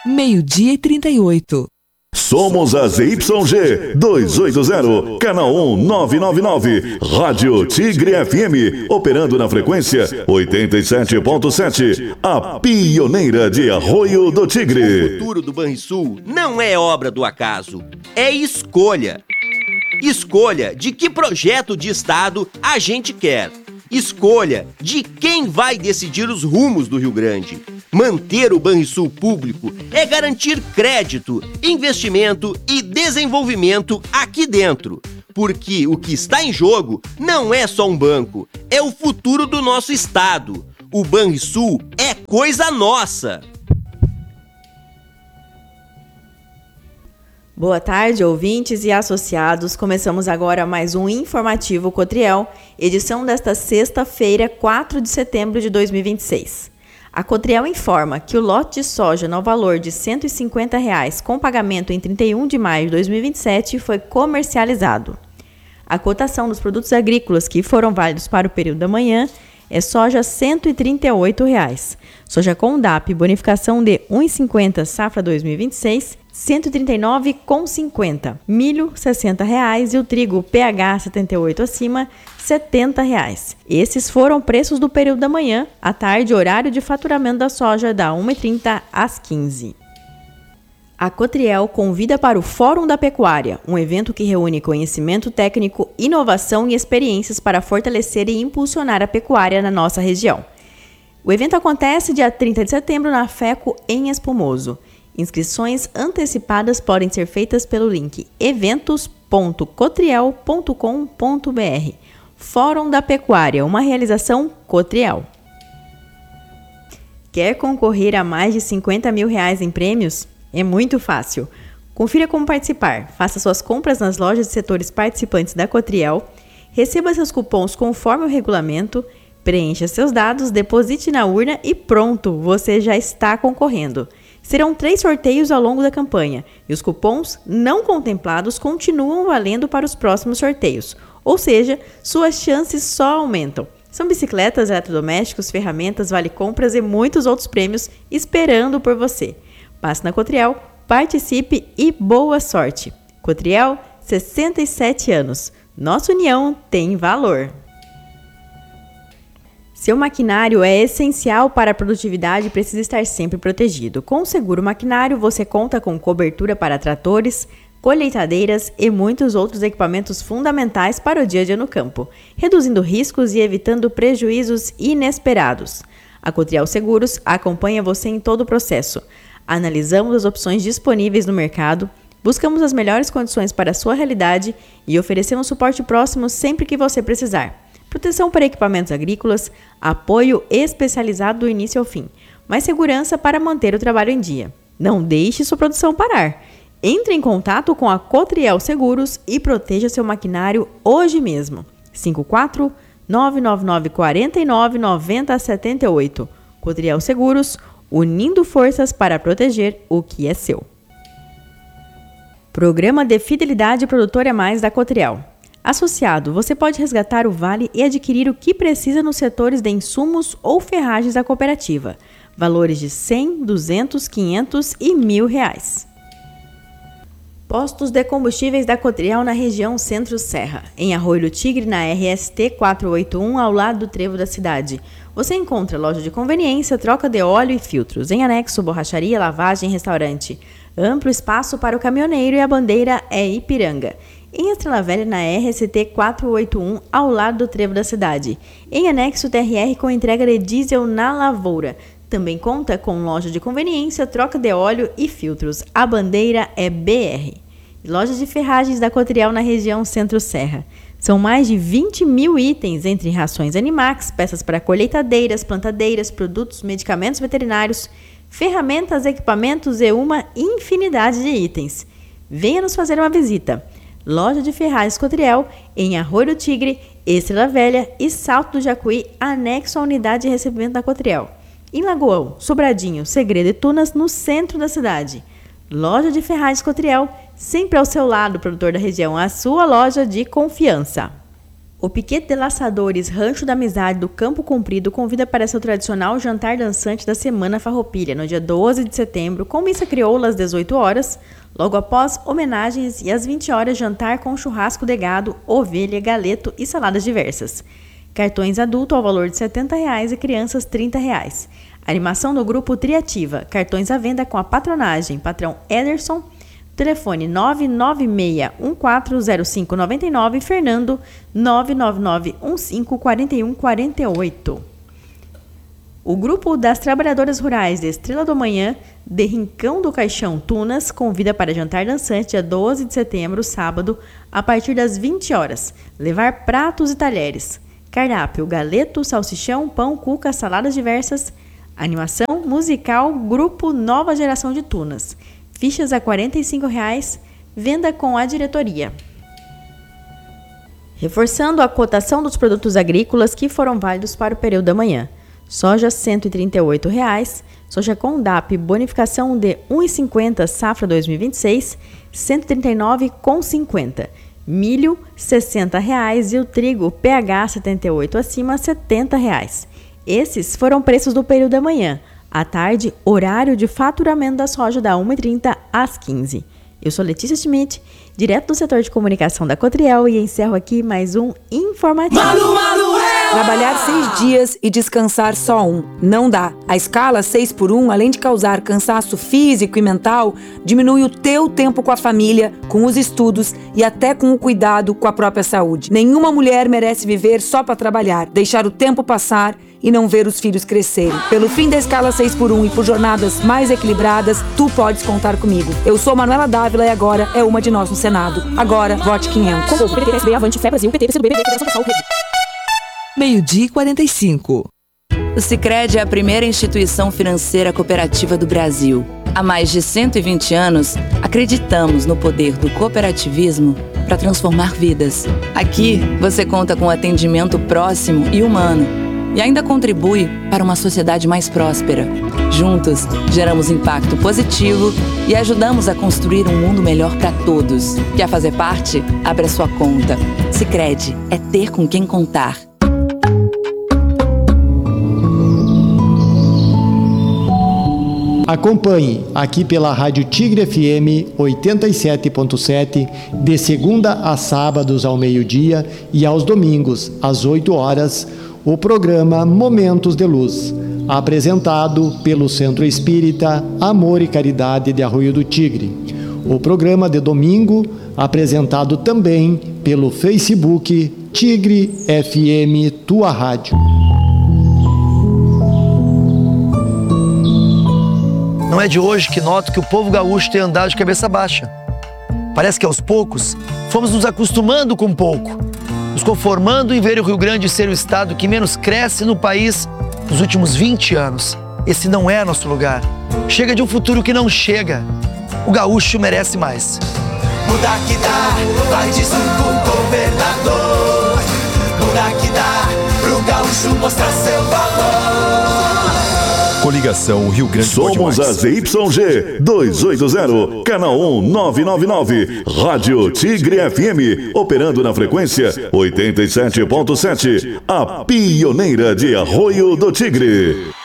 12:38. Somos a ZYG 280, canal 1999, Rádio Tigre FM, operando na frequência 87.7, a pioneira de Arroio do Tigre. O futuro do Banrisul não é obra do acaso, é escolha. Escolha de que projeto de Estado a gente quer. Escolha de quem vai decidir os rumos do Rio Grande. Manter o Banrisul público é garantir crédito, investimento e desenvolvimento aqui dentro. Porque o que está em jogo não é só um banco, é o futuro do nosso estado. O Banrisul é coisa nossa. Boa tarde, ouvintes e associados. Começamos agora mais um Informativo Cotriel, edição desta sexta-feira, 4 de setembro de 2026. A Cotriel informa que o lote de soja no valor de R$ 150 com pagamento em 31 de maio de 2027 foi comercializado. A cotação dos produtos agrícolas que foram válidos para o período da manhã é soja R$ 138, soja com DAP bonificação de R$ 1,50 safra 2026, R$ 139,50, milho R$ 60 e o trigo PH 78 acima R$ 70. Esses foram preços do período da manhã. À tarde, horário de faturamento da soja da 1h30 às 15h. A Cotriel convida para o Fórum da Pecuária, um evento que reúne conhecimento técnico, inovação e experiências para fortalecer e impulsionar a pecuária na nossa região. O evento acontece dia 30 de setembro na FECO em Espumoso. Inscrições antecipadas podem ser feitas pelo link eventos.cotriel.com.br. Fórum da Pecuária, uma realização Cotriel. Quer concorrer a mais de R$ 50 mil em prêmios? É muito fácil. Confira como participar. Faça suas compras nas lojas e setores participantes da Cotriel, receba seus cupons conforme o regulamento, preencha seus dados, deposite na urna e pronto, você já está concorrendo. Serão 3 sorteios ao longo da campanha e os cupons não contemplados continuam valendo para os próximos sorteios, ou seja, suas chances só aumentam. São bicicletas, eletrodomésticos, ferramentas, vale-compras e muitos outros prêmios esperando por você. Passe na Cotriel, participe e boa sorte. Cotriel, 67 anos. Nossa união tem valor. Seu maquinário é essencial para a produtividade e precisa estar sempre protegido. Com o seguro maquinário, você conta com cobertura para tratores, colheitadeiras e muitos outros equipamentos fundamentais para o dia a dia no campo, reduzindo riscos e evitando prejuízos inesperados. A Cotriel Seguros acompanha você em todo o processo. Analisamos as opções disponíveis no mercado, buscamos as melhores condições para a sua realidade e oferecemos suporte próximo sempre que você precisar. Proteção para equipamentos agrícolas, apoio especializado do início ao fim, mais segurança para manter o trabalho em dia. Não deixe sua produção parar. Entre em contato com a Cotriel Seguros e proteja seu maquinário hoje mesmo. 54 999 49 90 78. Cotriel Seguros, unindo forças para proteger o que é seu. Programa de Fidelidade Produtora Mais da Cotriel. Associado, você pode resgatar o vale e adquirir o que precisa nos setores de insumos ou ferragens da cooperativa. Valores de R$ 100, 200, 500 e R$1.000. Postos de combustíveis da Cotriel na região Centro-Serra. Em Arroio do Tigre, na RST 481, ao lado do trevo da cidade. Você encontra loja de conveniência, troca de óleo e filtros. Em anexo, borracharia, lavagem e restaurante. Amplo espaço para o caminhoneiro e a bandeira é Ipiranga. Em Estrela Velha, na RST 481, ao lado do trevo da cidade. Em anexo, TRR com entrega de diesel na lavoura. Também conta com loja de conveniência, troca de óleo e filtros. A bandeira é BR. Lojas de ferragens da Cotriel na região Centro-Serra. São mais de 20 mil itens, entre rações Animax, peças para colheitadeiras, plantadeiras, produtos, medicamentos veterinários, ferramentas, equipamentos e uma infinidade de itens. Venha nos fazer uma visita. Loja de Ferragens Cotriel, em Arroio do Tigre, Estrela Velha e Salto do Jacuí, anexo à unidade de recebimento da Cotriel. Em Lagoão, Sobradinho, Segredo e Tunas, no centro da cidade. Loja de Ferragens Cotriel, sempre ao seu lado, produtor da região, a sua loja de confiança. O Piquete de Laçadores Rancho da Amizade do Campo Comprido convida para seu tradicional jantar dançante da Semana Farroupilha, no dia 12 de setembro, com missa crioula às 18 horas, logo após homenagens e às 20 horas jantar com churrasco de gado, ovelha, galeto e saladas diversas. Cartões adulto ao valor de R$ 70,00 e crianças R$ 30,00. Animação do grupo Triativa, cartões à venda com a patronagem, patrão Ederson, telefone 996140599, Fernando 999154148. O grupo das trabalhadoras rurais de Estrela do Manhã, de Rincão do Caixão, Tunas, convida para jantar dançante dia 12 de setembro, sábado, a partir das 20 horas. Levar pratos e talheres. Cardápio, galeto, salsichão, pão, cuca, saladas diversas. Animação musical, grupo Nova Geração de Tunas. Fichas a R$ 45,00, venda com a diretoria. Reforçando a cotação dos produtos agrícolas que foram válidos para o período da manhã. Soja R$ 138,00, soja com DAP bonificação de R$ 1,50 safra 2026, R$ 139,50. Milho R$ 60,00 e o trigo PH 78 acima R$ 70,00. Esses foram preços do período da manhã. À tarde, horário de faturamento da soja da 1h30 às 15h. Eu sou Letícia Schmidt, direto do setor de comunicação da Cotriel, e encerro aqui mais um informativo. Trabalhar 6 dias e descansar só 1. Não dá. A escala 6x1, além de causar cansaço físico e mental, diminui o teu tempo com a família, com os estudos e até com o cuidado com a própria saúde. Nenhuma mulher merece viver só para trabalhar, deixar o tempo passar e não ver os filhos crescerem. Pelo fim da escala 6x1 e por jornadas mais equilibradas, tu podes contar comigo. Eu sou Manuela Dávila e agora é uma de nós no Senado. Agora, vote 500. Com o PT, PSB, Avante, Fé Brasil, PT, PCdoB, Federação Pessoal, Rede. 12:45. O Sicredi é a primeira instituição financeira cooperativa do Brasil. Há mais de 120 anos, acreditamos no poder do cooperativismo para transformar vidas. Aqui, você conta com atendimento próximo e humano e ainda contribui para uma sociedade mais próspera. Juntos, geramos impacto positivo e ajudamos a construir um mundo melhor para todos. Quer fazer parte? Abra sua conta. Sicredi é ter com quem contar. Acompanhe aqui pela Rádio Tigre FM 87.7, de segunda a sábados ao meio-dia e aos domingos às 8 horas, o programa Momentos de Luz, apresentado pelo Centro Espírita Amor e Caridade de Arroio do Tigre. O programa de domingo, apresentado também pelo Facebook Tigre FM Tua Rádio. Não é de hoje que noto que o povo gaúcho tem andado de cabeça baixa. Parece que aos poucos fomos nos acostumando com pouco, nos conformando em ver o Rio Grande ser o estado que menos cresce no país nos últimos 20 anos. Esse não é nosso lugar. Chega de um futuro que não chega. O gaúcho merece mais. Muda que dá, vai diz o governador. Muda que dá, pro gaúcho mostrar seu valor. Coligação Rio Grande do Norte. Somos a ZYG 280, canal 1999, Rádio Tigre FM, operando na frequência 87.7, a pioneira de Arroio do Tigre.